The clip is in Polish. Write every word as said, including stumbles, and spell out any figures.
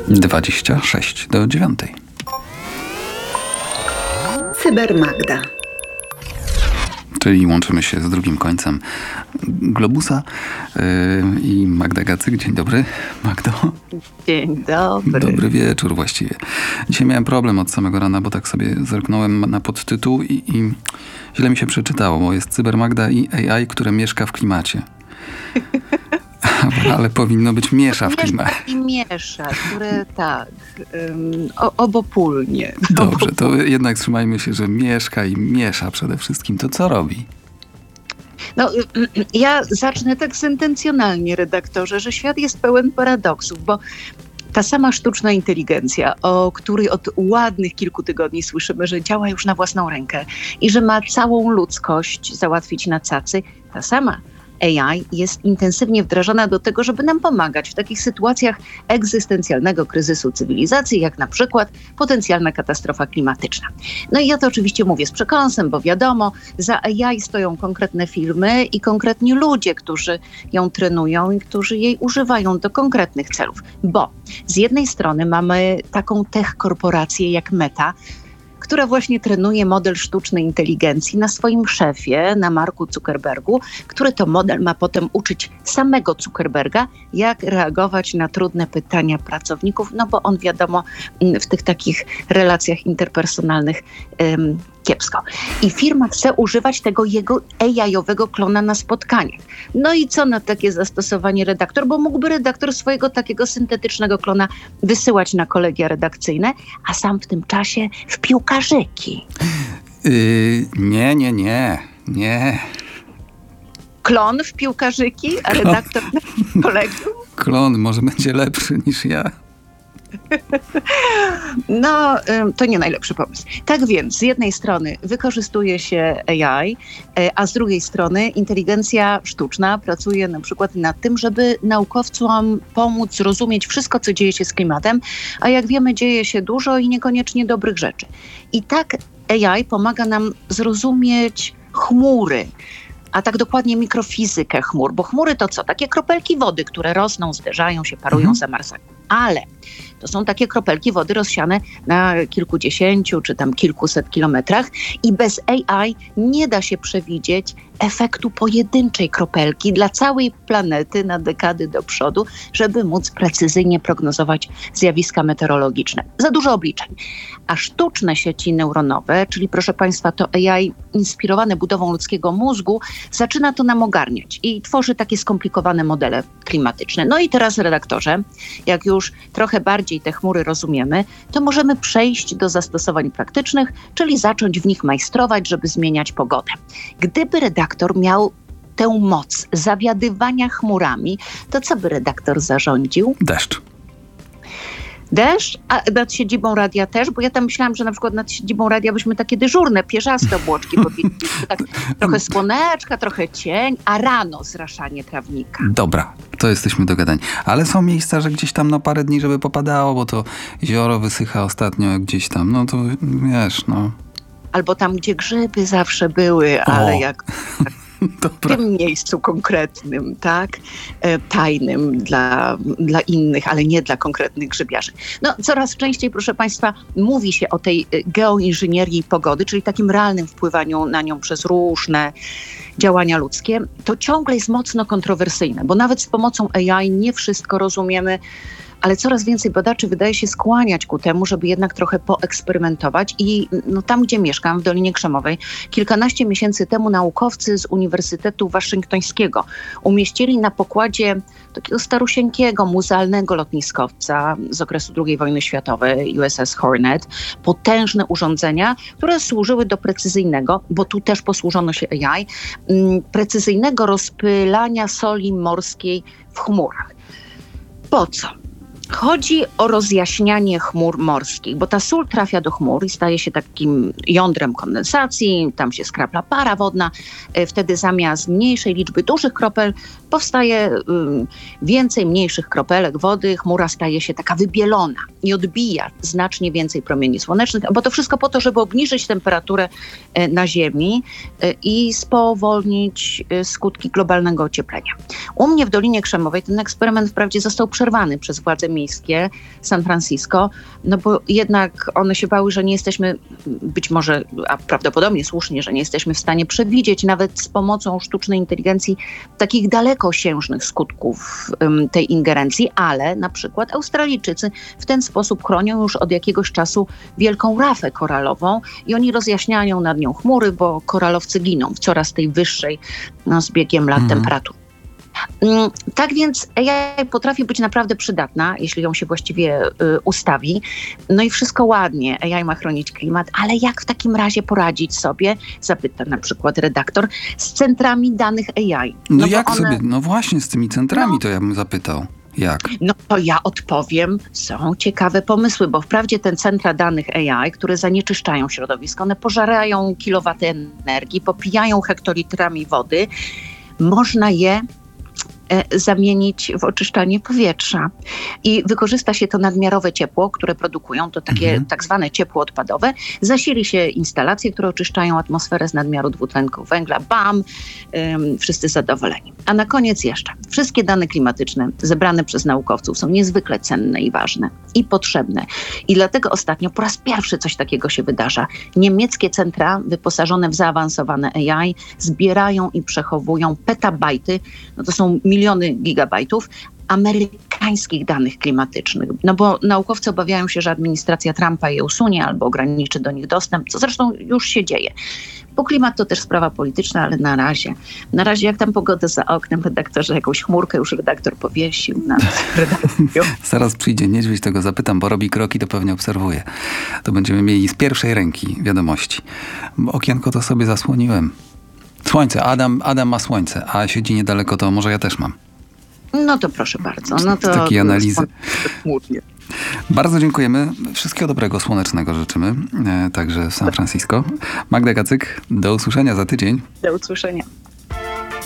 dwadzieścia sześć do dziewiątej. Cybermagda. Czyli łączymy się z drugim końcem globusa yy, i Magda Gacyk. Dzień dobry, Magdo. Dzień dobry. Dobry wieczór właściwie. Dzisiaj miałem problem od samego rana, bo tak sobie zerknąłem na podtytuł i, i źle mi się przeczytało, bo jest Cybermagda i A I, które mieszka w klimacie. Ale powinno być miesza w klimacie. Miesza i miesza, które tak, um, obopólnie. Dobrze, to jednak trzymajmy się, że mieszka i miesza przede wszystkim. To co robi? No, ja zacznę tak sentencjonalnie, redaktorze, że świat jest pełen paradoksów, bo ta sama sztuczna inteligencja, o której od ładnych kilku tygodni słyszymy, że działa już na własną rękę i że ma całą ludzkość załatwić na cacy, ta sama A I jest intensywnie wdrażana do tego, żeby nam pomagać w takich sytuacjach egzystencjalnego kryzysu cywilizacji, jak na przykład potencjalna katastrofa klimatyczna. No i ja to oczywiście mówię z przekąsem, bo wiadomo, za A I stoją konkretne firmy i konkretni ludzie, którzy ją trenują i którzy jej używają do konkretnych celów. Bo z jednej strony mamy taką tech korporację jak Meta, która właśnie trenuje model sztucznej inteligencji na swoim szefie, na Marku Zuckerbergu, który to model ma potem uczyć samego Zuckerberga, jak reagować na trudne pytania pracowników, no bo on wiadomo w tych takich relacjach interpersonalnych um, kiepsko. I firma chce używać tego jego A I-owego klona na spotkaniach. No i co na takie zastosowanie redaktor? Bo mógłby redaktor swojego takiego syntetycznego klona wysyłać na kolegia redakcyjne, a sam w tym czasie w piłkarzyki. Yy, nie, nie, nie, nie. Klon w piłkarzyki, a redaktor na kolegium? Klon może będzie lepszy niż ja. No, to nie najlepszy pomysł. Tak więc, z jednej strony wykorzystuje się A I, a z drugiej strony inteligencja sztuczna pracuje na przykład nad tym, żeby naukowcom pomóc zrozumieć wszystko, co dzieje się z klimatem, a jak wiemy, dzieje się dużo i niekoniecznie dobrych rzeczy. I tak A I pomaga nam zrozumieć chmury, a tak dokładnie mikrofizykę chmur, bo chmury to co? Takie kropelki wody, które rosną, zderzają się, parują, mhm. zamarzają. Ale to są takie kropelki wody rozsiane na kilkudziesięciu czy tam kilkuset kilometrach i bez A I nie da się przewidzieć efektu pojedynczej kropelki dla całej planety na dekady do przodu, żeby móc precyzyjnie prognozować zjawiska meteorologiczne. Za dużo obliczeń. A sztuczne sieci neuronowe, czyli proszę Państwa to A I inspirowane budową ludzkiego mózgu, zaczyna to nam ogarniać i tworzy takie skomplikowane modele klimatyczne. No i teraz redaktorze, jak już trochę bardziej te chmury rozumiemy, to możemy przejść do zastosowań praktycznych, czyli zacząć w nich majstrować, żeby zmieniać pogodę. Gdyby redaktor miał tę moc zawiadywania chmurami, to co by redaktor zarządził? Deszcz. Deszcz, a nad siedzibą radia też, bo ja tam myślałam, że na przykład nad siedzibą radia byśmy takie dyżurne, pierzaste obłoczki powiedzieli, tak trochę słoneczka, trochę cień, a rano zraszanie trawnika. Dobra, to jesteśmy dogadani. Ale są miejsca, że gdzieś tam na parę dni, żeby popadało, bo to jezioro wysycha ostatnio gdzieś tam, no to wiesz, no. Albo tam, gdzie grzyby zawsze były, O. ale jak... Dobra. W tym miejscu konkretnym, tak, e, tajnym dla, dla innych, ale nie dla konkretnych grzybiarzy. No, coraz częściej, proszę Państwa, mówi się o tej geoinżynierii pogody, czyli takim realnym wpływaniu na nią przez różne działania ludzkie. To ciągle jest mocno kontrowersyjne, bo nawet z pomocą A I nie wszystko rozumiemy, ale coraz więcej badaczy wydaje się skłaniać ku temu, żeby jednak trochę poeksperymentować. I no, tam, gdzie mieszkam, w Dolinie Krzemowej, kilkanaście miesięcy temu naukowcy z Uniwersytetu Waszyngtońskiego umieścili na pokładzie takiego starusieńkiego, muzealnego lotniskowca z okresu drugiej wojny światowej, U S S Hornet, potężne urządzenia, które służyły do precyzyjnego, bo tu też posłużono się A I, precyzyjnego rozpylania soli morskiej w chmurach. Po co? Chodzi o rozjaśnianie chmur morskich, bo ta sól trafia do chmur i staje się takim jądrem kondensacji, tam się skrapla para wodna, wtedy zamiast mniejszej liczby dużych kropel powstaje więcej mniejszych kropelek wody, chmura staje się taka wybielona i odbija znacznie więcej promieni słonecznych, bo to wszystko po to, żeby obniżyć temperaturę na Ziemi i spowolnić skutki globalnego ocieplenia. U mnie w Dolinie Krzemowej ten eksperyment wprawdzie został przerwany przez władze miejskie, San Francisco, no bo jednak one się bały, że nie jesteśmy, być może, a prawdopodobnie słusznie, że nie jesteśmy w stanie przewidzieć nawet z pomocą sztucznej inteligencji takich dalekosiężnych skutków um, tej ingerencji, ale na przykład Australijczycy w ten sposób chronią już od jakiegoś czasu wielką rafę koralową i oni rozjaśniają nad nią chmury, bo koralowcy giną w coraz tej wyższej no, z biegiem lat Mhm. temperatur. Tak więc A I potrafi być naprawdę przydatna, jeśli ją się właściwie y, ustawi. No i wszystko ładnie. A I ma chronić klimat, ale jak w takim razie poradzić sobie, zapyta na przykład redaktor, z centrami danych A I? No, bo jak one- sobie, no właśnie z tymi centrami No. to ja bym zapytał. Jak? No to ja odpowiem, są ciekawe pomysły, bo wprawdzie te centra danych A I, które zanieczyszczają środowisko, one pożerają kilowaty energii, popijają hektolitrami wody, można je e, zamienić w oczyszczanie powietrza. I wykorzysta się to nadmiarowe ciepło, które produkują, to takie Mhm. tak zwane ciepło odpadowe, zasili się instalacje, które oczyszczają atmosferę z nadmiaru dwutlenku węgla, bam, ym, wszyscy zadowoleni. A na koniec jeszcze, wszystkie dane klimatyczne zebrane przez naukowców są niezwykle cenne i ważne i potrzebne. I dlatego ostatnio po raz pierwszy coś takiego się wydarza. Niemieckie centra wyposażone w zaawansowane A I zbierają i przechowują petabajty, no to są miliony gigabajtów, amerykańskich danych klimatycznych. No bo naukowcy obawiają się, że administracja Trumpa je usunie albo ograniczy do nich dostęp, co zresztą już się dzieje. Bo klimat to też sprawa polityczna, ale na razie. Na razie jak tam pogoda za oknem, redaktorze, jakąś chmurkę już redaktor powiesił nad redakcją. Zaraz przyjdzie niedźwiedź, tego zapytam, bo robi kroki, to pewnie obserwuje. To będziemy mieli z pierwszej ręki wiadomości. Okienko to sobie zasłoniłem. Słońce, Adam, Adam ma słońce, a siedzi niedaleko, to może ja też mam. No to proszę bardzo. No to Takiej analizy. Chmurnie. Bardzo dziękujemy. Wszystkiego dobrego, słonecznego życzymy. E, także w San Francisco. Magda Gacyk, do usłyszenia za tydzień. Do usłyszenia.